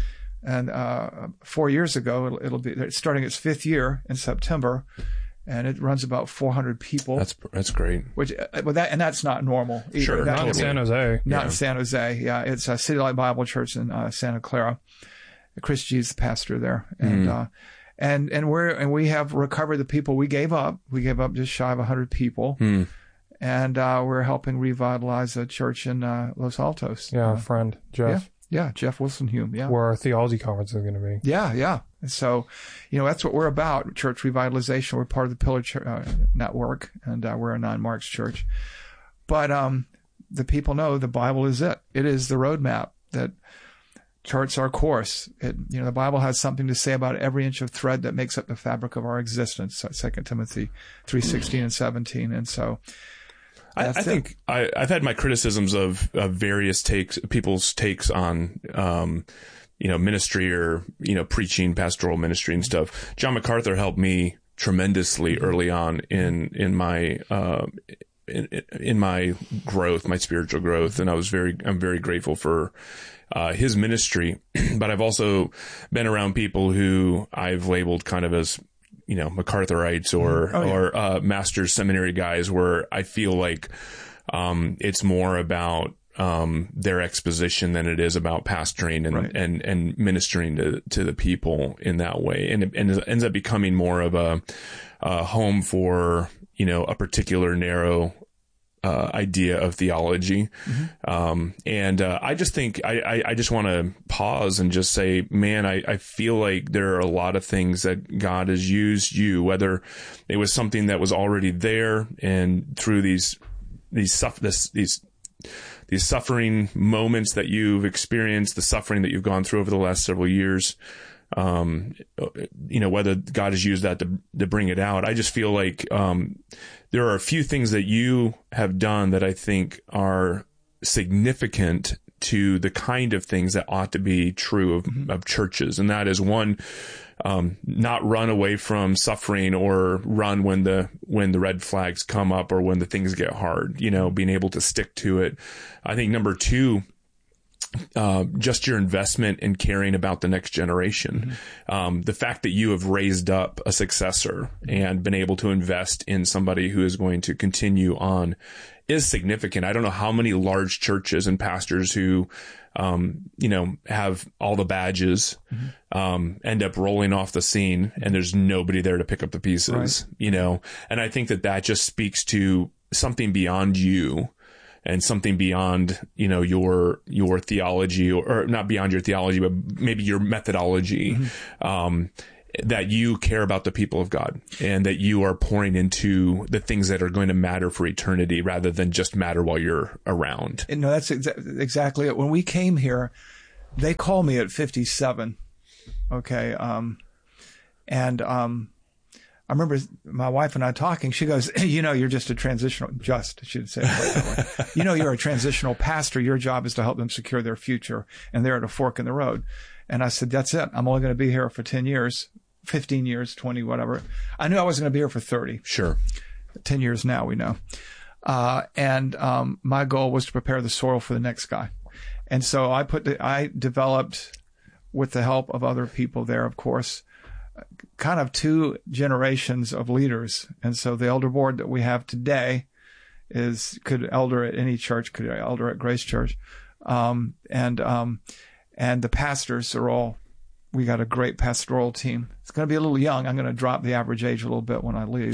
and, uh, four years ago, it'll, it'll be it's starting its fifth year in September. And it runs about four hundred people. That's that's great. Which, well, that and that's not normal either. Sure, that, not in San Jose. Not yeah. in San Jose. Yeah, it's a City Light Bible Church in uh, Santa Clara. Chris G's the pastor there, and mm. uh, and and we're and we have recovered the people we gave up. We gave up just shy of a hundred people, mm. and uh, we're helping revitalize a church in uh, Los Altos. Yeah, uh, a friend Jeff. Yeah. Yeah, Jeff Wilson Hume. Yeah, where our theology conference is going to be. Yeah, yeah. And so, you know, that's what we're about: church revitalization. We're part of the Pillar Ch- uh, Network, and uh, we're a non-Marx church. But um, the people know the Bible is it. It is the roadmap that charts our course. It, you know, the Bible has something to say about every inch of thread that makes up the fabric of our existence. Second Timothy three sixteen and seventeen, and so. I, I think I, I've had my criticisms of, of various takes, people's takes on, um, you know, ministry or, you know, preaching, pastoral ministry and stuff. John MacArthur helped me tremendously early on in, in my, uh, in, in my growth, my spiritual growth. And I was very, I'm very grateful for, uh, his ministry, but I've also been around people who I've labeled kind of as, you know, MacArthurites or, oh, yeah. or, uh, master's seminary guys, where I feel like, um, it's more about, um, their exposition than it is about pastoring and, right. and, and ministering to, to the people in that way. And it, and it ends up becoming more of a, a home for, you know, a particular narrow, Uh, idea of theology. Mm-hmm. Um, and, uh, I just think I, I, I just want to pause and just say, man, I, I feel like there are a lot of things that God has used you, whether it was something that was already there and through these, these, suff- this, these, these suffering moments that you've experienced, the suffering that you've gone through over the last several years. Um, you know, whether God has used that to, to bring it out. I just feel like, um, there are a few things that you have done that I think are significant to the kind of things that ought to be true of, mm-hmm. of churches. And that is one, um, not run away from suffering or run when the, when the red flags come up or when the things get hard, you know, being able to stick to it. I think number two uh, just your investment in caring about the next generation. Mm-hmm. Um, the fact that you have raised up a successor and been able to invest in somebody who is going to continue on is significant. I don't know how many large churches and pastors who, um, you know, have all the badges, mm-hmm. um, end up rolling off the scene and there's nobody there to pick up the pieces, right. you know, and I think that that just speaks to something beyond you and something beyond, you know, your, your theology or, or not beyond your theology, but maybe your methodology, mm-hmm. um, that you care about the people of God and that you are pouring into the things that are going to matter for eternity rather than just matter while you're around. And no, that's exa- exactly it. When we came here, they called me at fifty-seven. Okay. Um, and, um, I remember my wife and I talking, she goes, you know, you're just a transitional, just, she should say it that way. You know, you're a transitional pastor. Your job is to help them secure their future. And they're at a fork in the road. And I said, that's it. I'm only going to be here for ten years, fifteen years, twenty, whatever. I knew I wasn't going to be here for thirty. Sure. ten years now, we know. Uh, and, um, my goal was to prepare the soil for the next guy. And so I put the, I developed with the help of other people there, of course, kind of two generations of leaders. And so the elder board that we have today is, could elder at any church, could elder at Grace Church. Um, and, um, and the pastors are all, we got a great pastoral team. It's going to be a little young. I'm going to drop the average age a little bit when I leave.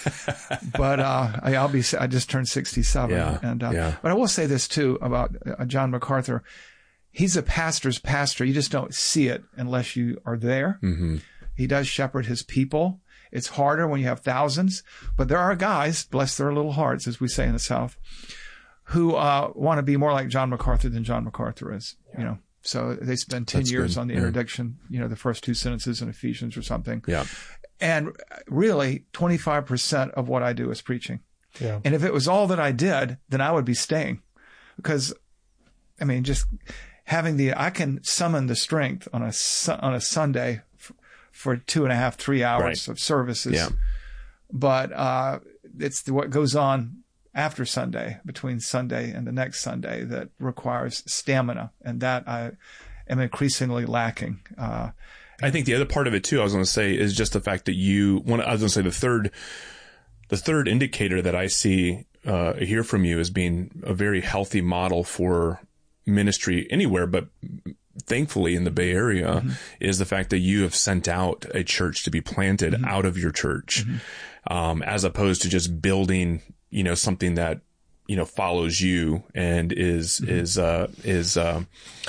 But, uh, I, I'll be, I just turned sixty-seven. Yeah, and, uh, yeah. But I will say this too about uh, John MacArthur. He's a pastor's pastor. You just don't see it unless you are there. Mm-hmm. He does shepherd his people. It's harder when you have thousands, but there are guys, bless their little hearts, as we say in the South, who, uh, want to be more like John MacArthur than John MacArthur is, yeah. you know. So they spend ten That's years good. on the yeah. introduction, you know, the first two sentences in Ephesians or something. Yeah. And really, twenty-five percent of what I do is preaching. Yeah. And if it was all that I did, then I would be staying. Because, I mean, just having the, I can summon the strength on a, on a Sunday f- for two and a half, three hours right. of services. Yeah. But uh, it's the, what goes on after Sunday, between Sunday and the next Sunday, that requires stamina. And that I am increasingly lacking. Uh, I think the other part of it too, I was going to say, is just the fact that you, one, I was going to say the third, the third indicator that I see, uh, hear from you as being a very healthy model for ministry anywhere, but thankfully in the Bay Area, mm-hmm. is the fact that you have sent out a church to be planted mm-hmm. out of your church, mm-hmm. um, as opposed to just building, you know, something that, you know, follows you and is, mm-hmm. is, uh, is, uh,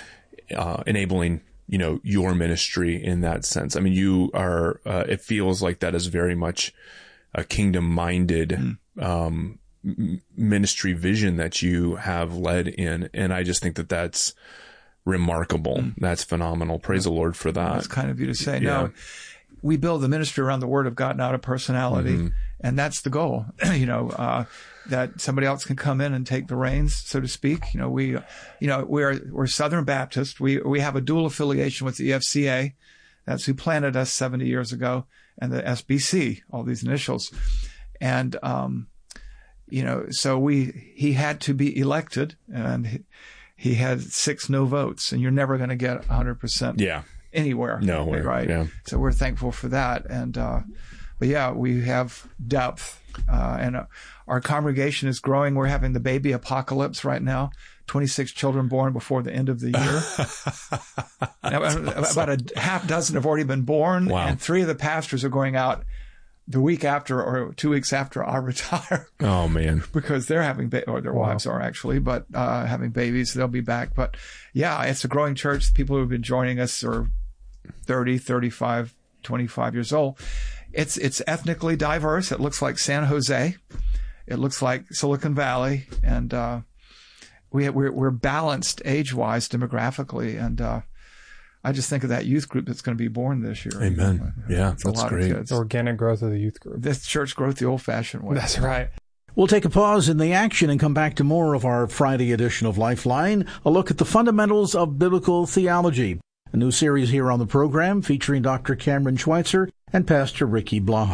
uh, enabling, you know, your ministry in that sense. I mean, you are, uh, it feels like that is very much a kingdom minded, mm-hmm. um, m- ministry vision that you have led in. And I just think that that's remarkable. Mm-hmm. That's phenomenal. Praise yeah. the Lord for that. That's kind of you to say. Yeah. No, we build the ministry around the word of God, not a personality. Mm-hmm. And that's the goal, you know, uh, that somebody else can come in and take the reins, so to speak. You know, we, you know, we're, we're Southern Baptist. We, we have a dual affiliation with the F C A. That's who planted us seventy years ago, and the S B C, all these initials. And, um, you know, so we, he had to be elected, and he, he had six no votes, and you're never going to get a hundred percent. Yeah. Anywhere. No, right. Yeah. So we're thankful for that. And, uh, but yeah, we have depth, uh, and uh, our congregation is growing. We're having the baby apocalypse right now. twenty-six children born before the end of the year. Now, awesome. About a half dozen have already been born. Wow. And three of the pastors are going out the week after or two weeks after I retire. Oh man. Because they're having, ba- or their wow. wives are actually, but, uh, having babies, they'll be back. But yeah, it's a growing church. People who have been joining us are thirty, thirty-five, twenty-five years old. It's, it's ethnically diverse. It looks like San Jose. It looks like Silicon Valley. And, uh, we, we're, we're balanced age-wise, demographically. And, uh, I just think of that youth group that's going to be born this year. Amen. Yeah, it's a that's lot great. Of kids. Organic growth of the youth group. This church growth the old-fashioned way. That's right. We'll take a pause in the action and come back to more of our Friday edition of Lifeline, a look at the fundamentals of biblical theology. A new series here on the program featuring Doctor Cameron Schweitzer and Pastor Ricky Blaha.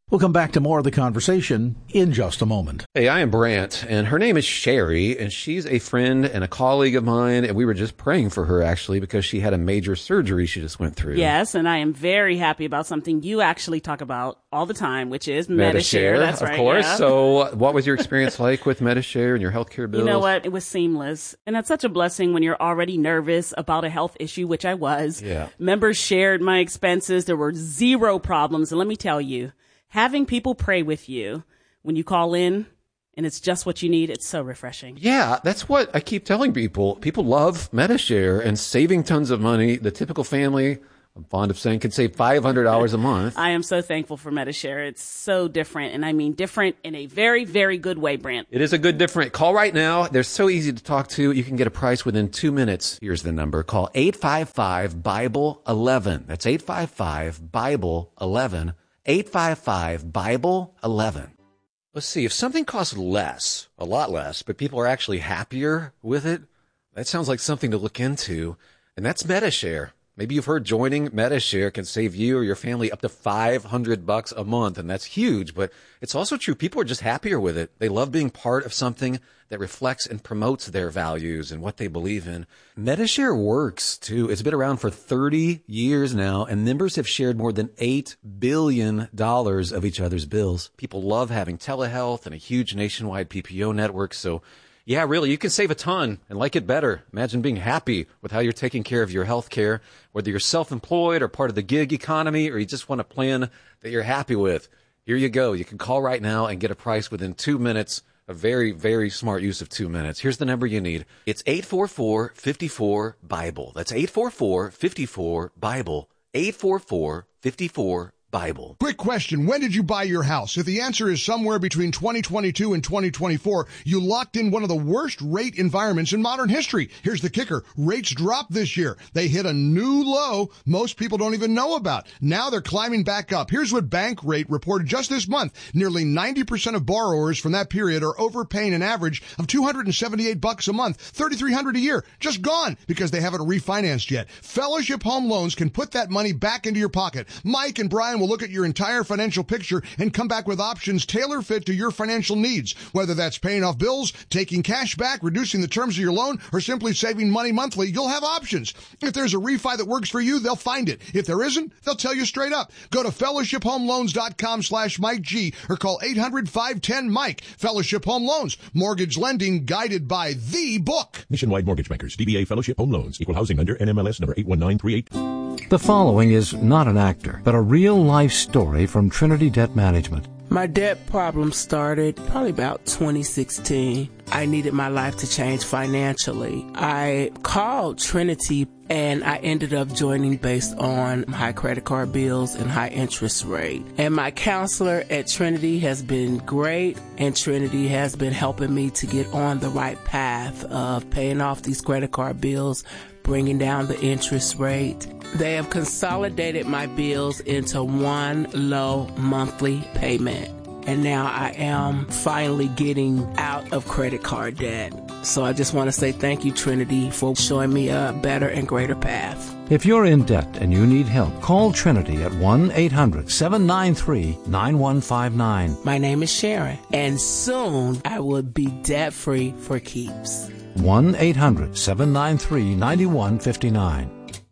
We'll come back to more of the conversation in just a moment. Hey, I am Brant, and her name is Sherry, and she's a friend and a colleague of mine, and we were just praying for her, actually, because she had a major surgery she just went through. Yes, and I am very happy about something you actually talk about all the time, which is Medi-Share. Medi-Share. That's of right, course. yeah. So what was your experience like with Medi-Share and your healthcare bills? You know what? It was seamless. And that's such a blessing when you're already nervous about a health issue, which I was. Yeah. Members shared my expenses. There were zero problems. And let me tell you, having people pray with you when you call in and it's just what you need, it's so refreshing. Yeah, that's what I keep telling people. People love Medi-Share and saving tons of money. The typical family, I'm fond of saying, can save five hundred dollars a month. I am so thankful for Medi-Share. It's so different. And I mean different in a very, very good way, Brant. It is a good different. Call right now. They're so easy to talk to. You can get a price within two minutes. Here's the number. Call eight five five, Bible eleven. That's eight five five, Bible eleven. eight five five, Bible eleven. Let's see, if something costs less, a lot less, but people are actually happier with it, that sounds like something to look into, and that's Medi-Share. Maybe you've heard joining Medi-Share can save you or your family up to five hundred bucks a month, and that's huge, but it's also true. People are just happier with it. They love being part of something that reflects and promotes their values and what they believe in. Medi-Share works, too. It's been around for thirty years now, and members have shared more than eight billion dollars of each other's bills. People love having telehealth and a huge nationwide P P O network, so yeah, really, you can save a ton and like it better. Imagine being happy with how you're taking care of your health care, whether you're self-employed or part of the gig economy, or you just want a plan that you're happy with. Here you go. You can call right now and get a price within two minutes. A very, very smart use of two minutes. Here's the number you need. It's eight four four, five four, Bible. That's eight four four, five four, Bible. eight four four, five four, Bible. Quick question. When did you buy your house? If the answer is somewhere between twenty twenty-two and twenty twenty-four, you locked in one of the worst rate environments in modern history. Here's the kicker. Rates dropped this year. They hit a new low most people don't even know about. Now they're climbing back up. Here's what Bankrate reported just this month. Nearly ninety percent of borrowers from that period are overpaying an average of two hundred seventy-eight bucks a month, thirty-three hundred a year. Just gone because they haven't refinanced yet. Fellowship Home Loans can put that money back into your pocket. Mike and Brian will look at your entire financial picture and come back with options tailor-fit to your financial needs, whether that's paying off bills, taking cash back, reducing the terms of your loan, or simply saving money monthly. You'll have options. If there's a refi that works for you, they'll find it. If there isn't, they'll tell you straight up. Go to fellowship home loans dot com slash Mike G or call eight hundred, five one zero, Mike. Fellowship Home Loans. Mortgage lending guided by the book. Nationwide Mortgage Bankers, D B A Fellowship Home Loans, Equal Housing Lender, N M L S number eight one nine three eight. The following is not an actor, but a real-life story from Trinity Debt Management. My debt problem started probably about twenty sixteen. I needed my life to change financially. I called Trinity and I ended up joining based on high credit card bills and high interest rate. And my counselor at Trinity has been great, and Trinity has been helping me to get on the right path of paying off these credit card bills, bringing down the interest rate. They have consolidated my bills into one low monthly payment. And now I am finally getting out of credit card debt. So I just want to say thank you, Trinity, for showing me a better and greater path. If you're in debt and you need help, call Trinity at one eight hundred, seven nine three, nine one five nine. My name is Sharon, and soon I will be debt-free for keeps. one eight hundred, seven nine three, nine one five nine.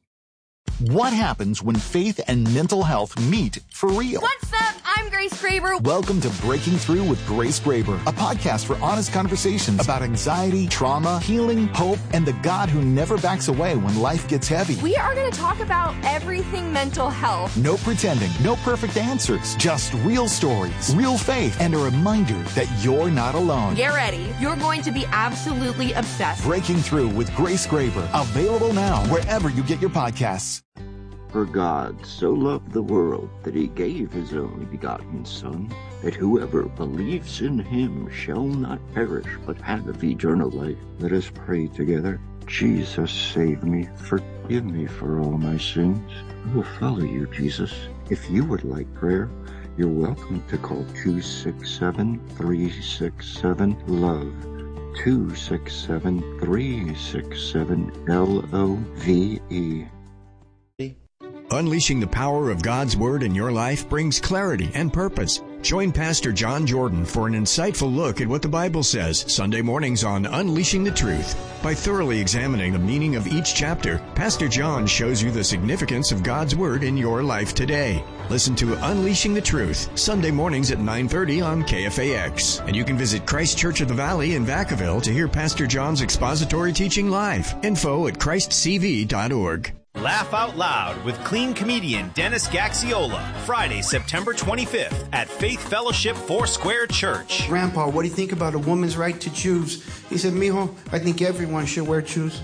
What happens when faith and mental health meet for real? What's up? I'm Grace Graber. Welcome to Breaking Through with Grace Graber, a podcast for honest conversations about anxiety, trauma, healing, hope, and the God who never backs away when life gets heavy. We are going to talk about everything mental health. No pretending, no perfect answers, just real stories, real faith, and a reminder that you're not alone. Get ready. You're going to be absolutely obsessed. Breaking Through with Grace Graber, available now wherever you get your podcasts. For God so loved the world that he gave his only begotten Son, that whoever believes in him shall not perish, but have eternal life. Let us pray together. Jesus, save me. Forgive me for all my sins. I will follow you, Jesus. If you would like prayer, you're welcome to call two six seven, three six seven, LOVE. two six seven, three six seven, L O V E. Unleashing the power of God's Word in your life brings clarity and purpose. Join Pastor John Jordan for an insightful look at what the Bible says Sunday mornings on Unleashing the Truth. By thoroughly examining the meaning of each chapter, Pastor John shows you the significance of God's Word in your life today. Listen to Unleashing the Truth Sunday mornings at nine thirty on K F A X. And you can visit Christ Church of the Valley in Vacaville to hear Pastor John's expository teaching live. Info at christ c v dot org. Laugh Out Loud with clean comedian Dennis Gaxiola, Friday, September twenty-fifth at Faith Fellowship Foursquare Church. Grandpa, what do you think about a woman's right to choose? He said, Mijo, I think everyone should wear shoes.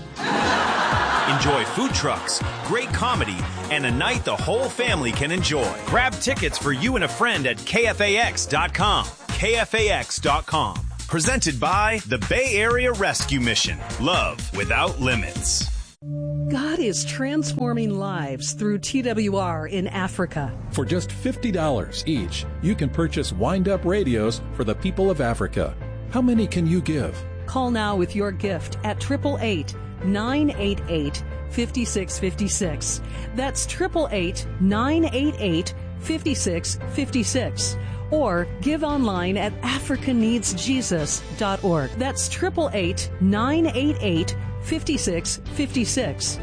Enjoy food trucks, great comedy, and a night the whole family can enjoy. Grab tickets for you and a friend at K F A X dot com. K F A X dot com. Presented by the Bay Area Rescue Mission. Love without limits. God is transforming lives through T W R in Africa. For just fifty dollars each, you can purchase wind-up radios for the people of Africa. How many can you give? Call now with your gift at eight eight eight, nine eight eight, five six five six. That's eight eight eight, nine eight eight, five six five six. Or give online at africa needs jesus dot org. That's eight eight eight, nine eight eight, five six five six.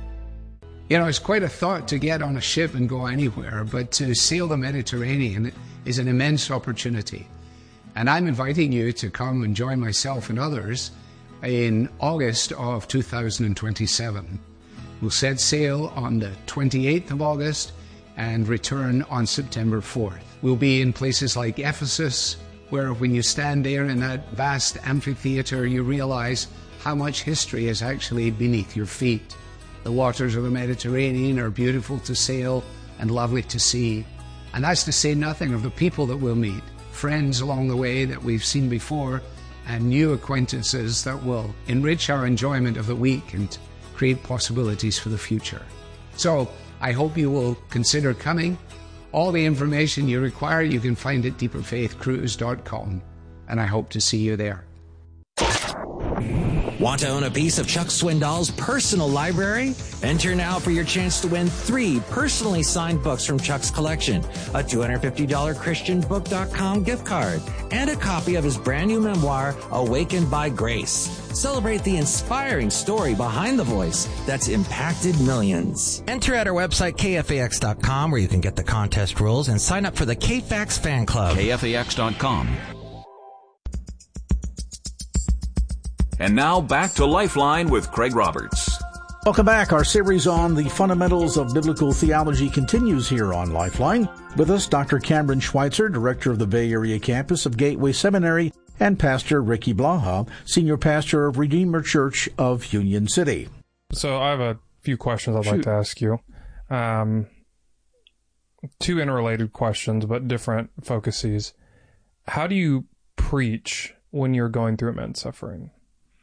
You know, it's quite a thought to get on a ship and go anywhere, but to sail the Mediterranean is an immense opportunity. And I'm inviting you to come and join myself and others in August of two thousand twenty-seven. We'll set sail on the twenty-eighth of August and return on September fourth. We'll be in places like Ephesus, where when you stand there in that vast amphitheater, you realize how much history is actually beneath your feet. The waters of the Mediterranean are beautiful to sail and lovely to see. And that's to say nothing of the people that we'll meet, friends along the way that we've seen before, and new acquaintances that will enrich our enjoyment of the week and create possibilities for the future. So I hope you will consider coming. All the information you require you can find at deeper faith cruise dot com, and I hope to see you there. Want to own a piece of Chuck Swindoll's personal library? Enter now for your chance to win three personally signed books from Chuck's collection, a two hundred fifty dollars christian book dot com gift card, and a copy of his brand new memoir, Awakened by Grace. Celebrate the inspiring story behind the voice that's impacted millions. Enter at our website, K F A X dot com, where you can get the contest rules and sign up for the K F A X fan club. K F A X dot com. And now back to Lifeline with Craig Roberts. Welcome back. Our series on the fundamentals of biblical theology continues here on Lifeline. With us, Doctor Cameron Schweitzer, director of the Bay Area campus of Gateway Seminary, and Pastor Ricky Blaha, senior pastor of Redeemer Church of Union City. So I have a few questions I'd Shoot. like to ask you. Um, two interrelated questions, but different focuses. How do you preach when you're going through immense suffering?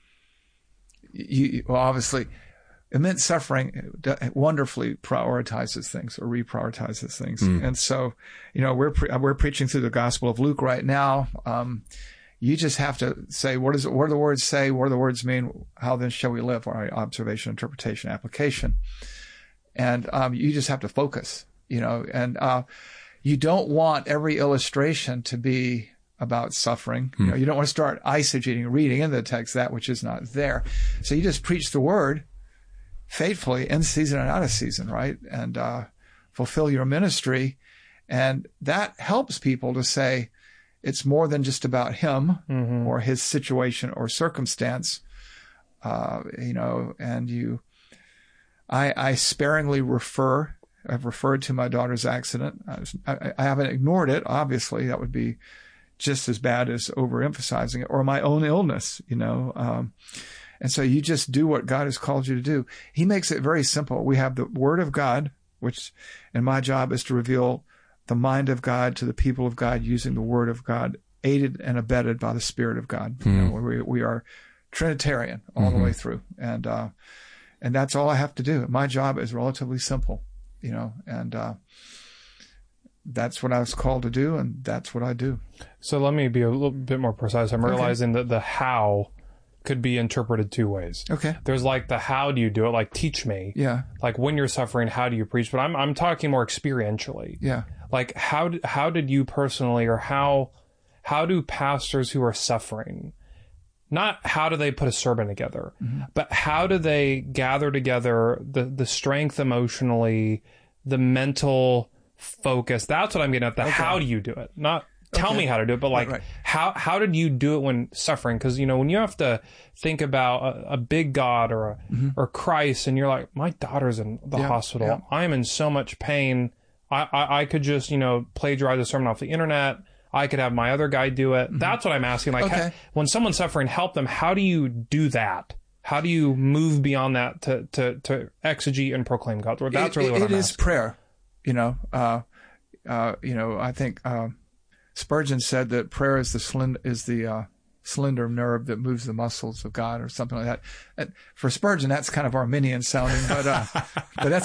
You, well, obviously, immense suffering wonderfully prioritizes things or reprioritizes things. Mm. And so, you know, we're pre- we're preaching through the Gospel of Luke right now. Um, you just have to say, what, is, what do the words say? What do the words mean? How then shall we live? Our observation, interpretation, application. And um, you just have to focus, you know, and uh, you don't want every illustration to be about suffering. Hmm. You know, you don't want to start eisegeting, reading into the text that which is not there. So you just preach the word faithfully in season and out of season, right? And uh, fulfill your ministry. And that helps people to say it's more than just about him mm-hmm. or his situation or circumstance. Uh, you know, and you, I, I sparingly refer, I've referred to my daughter's accident. I, was, I, I haven't ignored it. Obviously, that would be just as bad as overemphasizing it, or my own illness, you know. Um, and so you just do what God has called you to do. He makes it very simple. We have the Word of God, which, and my job is to reveal the mind of God to the people of God using the Word of God, aided and abetted by the Spirit of God. Mm-hmm. You know, we, we are Trinitarian all mm-hmm. the way through. And, uh, and that's all I have to do. My job is relatively simple, you know, and, uh, that's what I was called to do, and that's what I do. So let me be a little bit more precise. I'm okay. realizing that the how could be interpreted two ways. Okay. There's like the how do you do it, like teach me. Yeah. Like when you're suffering, how do you preach? But I'm I'm talking more experientially. Yeah. Like how d- how did you personally, or how how do pastors who are suffering, not how do they put a sermon together, mm-hmm. but how do they gather together the the strength emotionally, the mental focus? That's what I'm getting at. The okay. How do you do it? Not tell okay. me how to do it, but like right, right. how how did you do it when suffering? Because you know when you have to think about a, a big God or a, mm-hmm. or Christ, and you're like, my daughter's in the yeah, hospital. Yeah. I am in so much pain. I, I I could just you know plagiarize a sermon off the internet. I could have my other guy do it. Mm-hmm. That's what I'm asking. Like okay. how, when someone's suffering, help them. How do you do that? How do you move beyond that to to, to exegete and proclaim God's word? That's it, really what it I'm is asking. Prayer. You know, uh, uh, you know. I think uh, Spurgeon said that prayer is the slend- is the uh, slender nerve that moves the muscles of God, or something like that. And for Spurgeon, that's kind of Arminian sounding, but uh, but that's